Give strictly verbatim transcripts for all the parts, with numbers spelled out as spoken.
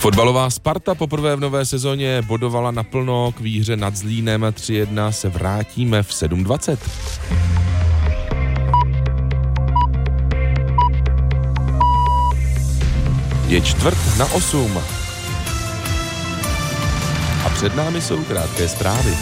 Fotbalová Sparta poprvé v nové sezóně bodovala naplno, k výhře nad Zlínem tři jedna se vrátíme v sedm dvacet. Je čtvrt na osm. A před námi jsou krátké zprávy.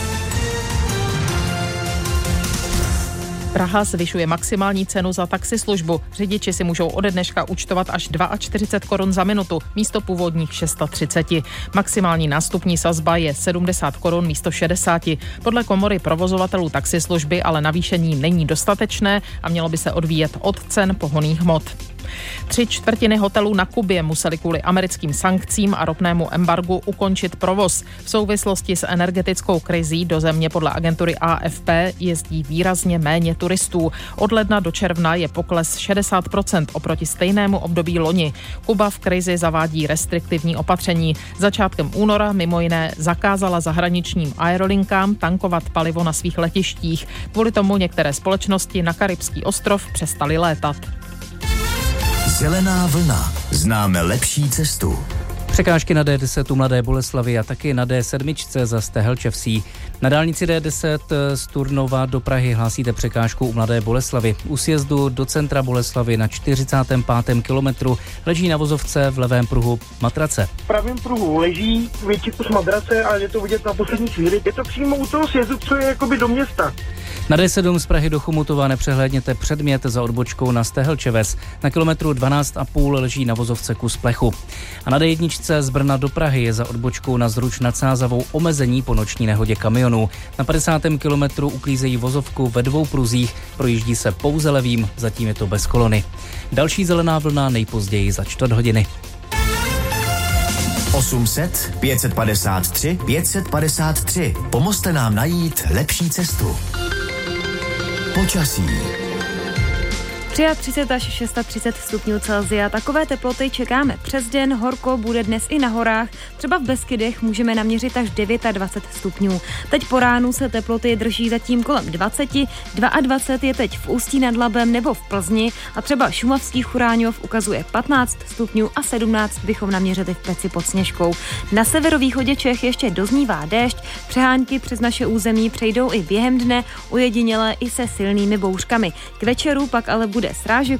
Praha zvyšuje maximální cenu za taxislužbu. Řidiči si můžou ode dneška účtovat až čtyřicet dva korun za minutu místo původních třicet šest. Maximální nástupní sazba je sedmdesát korun místo šedesát. Podle komory provozovatelů taxislužby ale navýšení není dostatečné a mělo by se odvíjet od cen pohonných hmot. Tři čtvrtiny hotelů na Kubě museli kvůli americkým sankcím a ropnému embargu ukončit provoz. V souvislosti s energetickou krizí do země podle agentury A F P jezdí výrazně méně turistů. Od ledna do června je pokles šedesát procent oproti stejnému období loni. Kuba v krizi zavádí restriktivní opatření. Začátkem února mimo jiné zakázala zahraničním aerolinkám tankovat palivo na svých letištích. Kvůli tomu některé společnosti na Karibský ostrov přestaly létat. Zelená vlna. Známe lepší cestu. Překážky na D deset u Mladé Boleslavi a taky na D sedm za Stehelče-Vsí. Na dálnici D deset z Turnova do Prahy hlásíte překážku u Mladé Boleslavi. U sjezdu do centra Boleslavy na čtyřicátém pátém kilometru leží na vozovce v levém pruhu matrace. V pravém pruhu leží větší kus matrace a je to vidět na poslední chvíli. Je to přímo u toho sjezdu, co je jakoby do města. Na D sedm z Prahy do Chomutova nepřehlédněte předmět za odbočkou na Stehelče-Ves. Na kilometru dvanáct a půl leží na vozovce kus plechu. A na D jedna z Brna do Prahy je za odbočkou na Zruč nad Sázavou omezení po noční nehodě kamionů. Na padesátém kilometru uklízejí vozovku ve dvou pruzích, projíždí se pouze levým, zatím je to bez kolony. Další zelená vlna nejpozději za čtvrt hodiny. osm set, pět set padesát tři, pět set padesát tři. Pomozte nám najít lepší cestu. Počasí. třicet tři až třicet šest stupňů Celsia. Takové teploty čekáme přes den, horko bude dnes i na horách. Třeba v Beskydech můžeme naměřit až dvacet devět stupňů. Teď po ránu se teploty drží zatím kolem dvacet, dvacet dva je teď v Ústí nad Labem nebo v Plzni a třeba šumavský Churáňov ukazuje patnáct stupňů a sedmnáct bychom naměřili v Peci pod Sněžkou. Na severovýchodě Čech ještě doznívá déšť, přehánky přes naše území přejdou i během dne, ojediněle i se silnými bouřkami. K večeru pak ale bude srážek